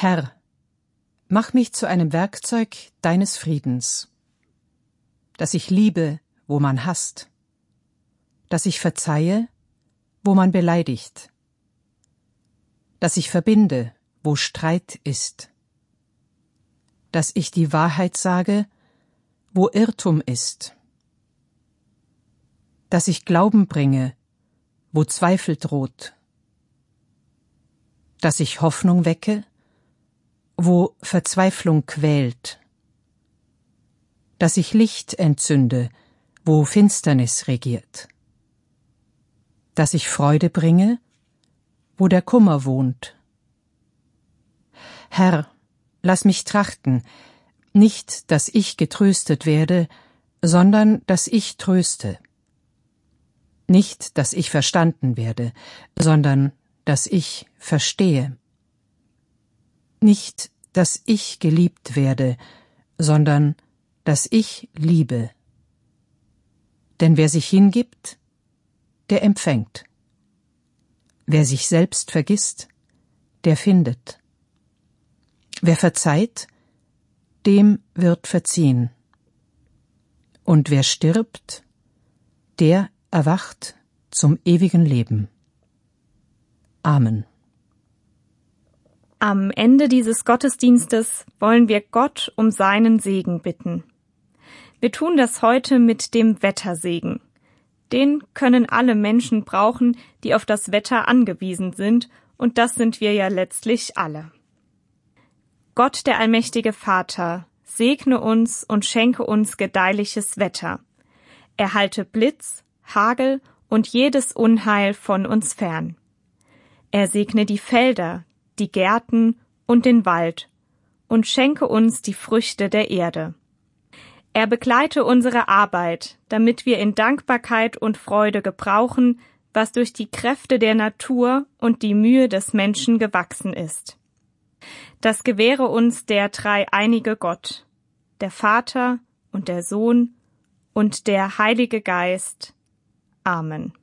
Herr, mach mich zu einem Werkzeug deines Friedens, dass ich liebe, wo man hasst, dass ich verzeihe, wo man beleidigt, dass ich verbinde, wo Streit ist, dass ich die Wahrheit sage, wo Irrtum ist, dass ich Glauben bringe, wo Zweifel droht, dass ich Hoffnung wecke, wo Verzweiflung quält, dass ich Licht entzünde, wo Finsternis regiert, dass ich Freude bringe, wo der Kummer wohnt. Herr, lass mich trachten, nicht, dass ich getröstet werde, sondern dass ich tröste. Nicht, dass ich verstanden werde, sondern dass ich verstehe. Nicht, dass ich geliebt werde, sondern dass ich liebe. Denn wer sich hingibt, der empfängt. Wer sich selbst vergisst, der findet. Wer verzeiht, dem wird verziehen. Und wer stirbt, der erwacht zum ewigen Leben. Amen. Am Ende dieses Gottesdienstes wollen wir Gott um seinen Segen bitten. Wir tun das heute mit dem Wettersegen. Den können alle Menschen brauchen, die auf das Wetter angewiesen sind, und das sind wir ja letztlich alle. Gott, der allmächtige Vater, segne uns und schenke uns gedeihliches Wetter. Er halte Blitz, Hagel und jedes Unheil von uns fern. Er segne die Felder, die Gärten und den Wald und schenke uns die Früchte der Erde. Er begleite unsere Arbeit, damit wir in Dankbarkeit und Freude gebrauchen, was durch die Kräfte der Natur und die Mühe des Menschen gewachsen ist. Das gewähre uns der dreieinige Gott, der Vater und der Sohn und der Heilige Geist. Amen.